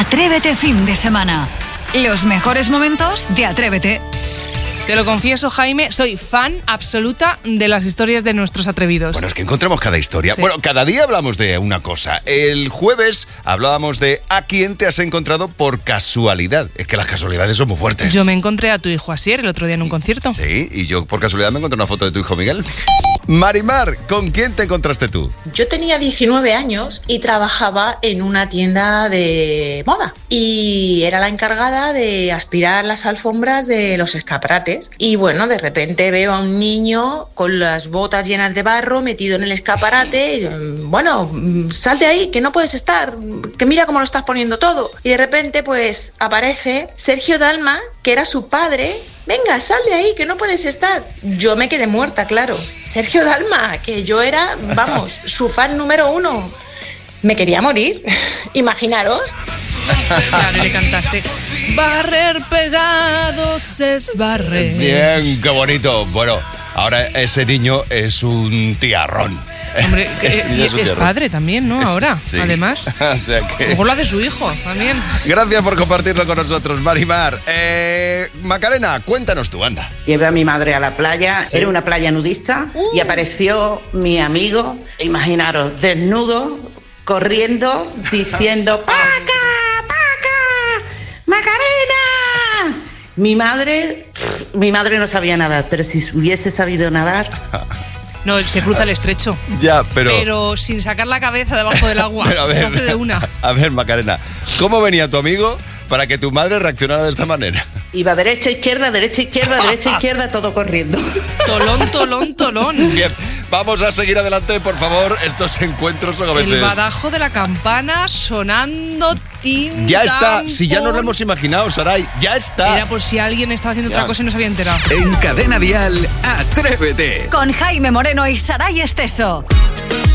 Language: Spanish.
Atrévete fin de semana. Los mejores momentos de Atrévete. Te lo confieso, Jaime, soy fan absoluta de las historias de nuestros atrevidos. Bueno, es que encontramos cada historia. Sí. Bueno, cada día hablamos de una cosa. El jueves hablábamos de a quién te has encontrado por casualidad. Es que las casualidades son muy fuertes. Yo me encontré a tu hijo Asier el otro día en un concierto. Sí, y yo por casualidad me encontré una foto de tu hijo Miguel. Marimar, ¿con quién te encontraste tú? Yo tenía 19 años y trabajaba en una tienda de moda. Y era la encargada de aspirar las alfombras de los escaparates. Y bueno, de repente veo a un niño con las botas llenas de barro metido en el escaparate. Y, bueno, sal de ahí, que no puedes estar, que mira cómo lo estás poniendo todo. Y de repente pues aparece Sergio Dalma, que era su padre. Venga, sal de ahí, que no puedes estar. Yo me quedé muerta, claro. Sergio Dalma, que yo era, vamos, su fan número 1. Me quería morir, imaginaros. Claro, y le cantaste barrer pegados es barrer. Bien, qué bonito. Bueno, ahora ese niño es un tiarrón. Hombre, es padre también, ¿no? Ahora, sí. Además. O sea que... mejor la de su hijo también. Gracias por compartirlo con nosotros, Marimar. Macarena, cuéntanos tú, anda. Llevé a mi madre a la playa, ¿sí? Era una playa nudista y apareció mi amigo, imaginaros, desnudo, corriendo, diciendo ¡Paca! ¡Paca! ¡Macarena! Mi madre no sabía nadar, pero si hubiese sabido nadar... No, se cruza el estrecho. Ya, pero sin sacar la cabeza debajo del agua. Pero a ver, hace de una. A ver, Macarena, ¿cómo venía tu amigo para que tu madre reaccionara de esta manera? Iba derecha, izquierda, todo corriendo. Tolón, tolón, tolón. Bien, vamos a seguir adelante, por favor. Estos encuentros son a veces... El badajo de la campana sonando... Ya está, si ya no lo hemos imaginado, Saray, ya está. Era por si alguien estaba haciendo otra cosa y no se había enterado. En Cadena Dial, Atrévete. Con Jaime Moreno y Saray Esteso.